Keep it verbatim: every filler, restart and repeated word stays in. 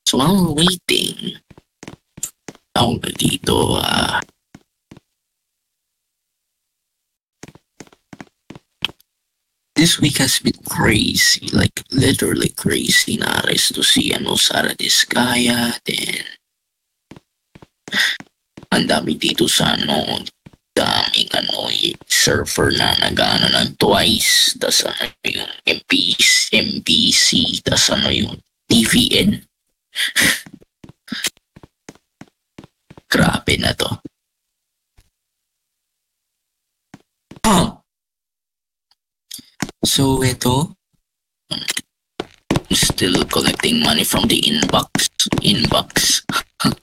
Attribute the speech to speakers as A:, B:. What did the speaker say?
A: So while we're waiting, tawag na dito, ah, this week has been crazy, like literally crazy. Nares to si ano, Sara Diskaya, then ang dami dito sa ano, daming ano, y- surfer na nag-ano ng twice, tas ano yung M P C, M P C, tas ano yung T V N. Grabe na to. Ah, so ito, still collecting money from the inbox. Inbox.